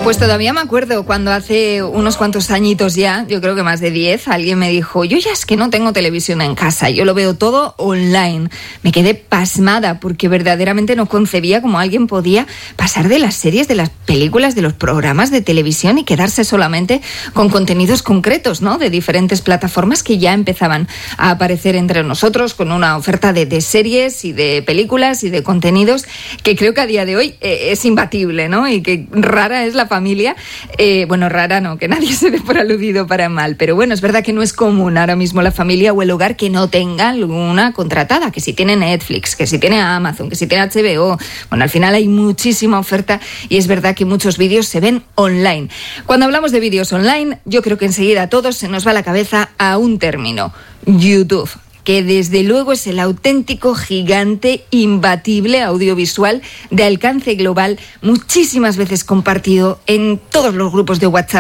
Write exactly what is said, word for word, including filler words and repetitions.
Pues todavía me acuerdo cuando hace unos cuantos añitos ya, yo creo que más de diez, alguien me dijo, yo ya es que no tengo televisión en casa, yo lo veo todo online. Me quedé pasmada porque verdaderamente no concebía cómo alguien podía pasar de las series, de las películas, de los programas de televisión y quedarse solamente con contenidos concretos, ¿no? De diferentes plataformas que ya empezaban a aparecer entre nosotros con una oferta de, de series y de películas y de contenidos que creo que a día de hoy eh, es imbatible, ¿no? Y que rara es la familia, eh, bueno, rara no, que nadie se dé por aludido para mal, pero bueno, es verdad que no es común ahora mismo la familia o el hogar que no tenga alguna contratada, que si tiene Netflix, que si tiene Amazon, que si tiene H B O, bueno, al final hay muchísima oferta y es verdad que muchos vídeos se ven online. Cuando hablamos de vídeos online, yo creo que enseguida a todos se nos va la cabeza a un término, YouTube, que desde luego es el auténtico gigante imbatible audiovisual de alcance global, muchísimas veces compartido en todos los grupos de WhatsApp